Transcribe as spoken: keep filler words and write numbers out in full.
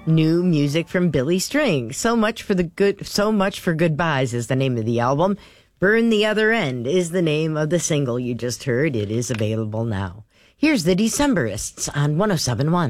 new music from Billy String. So much for the good, so much for goodbyes is the name of the album. Burn the Other End is the name of the single you just heard. It is available now. Here's the Decemberists on one oh seven point one.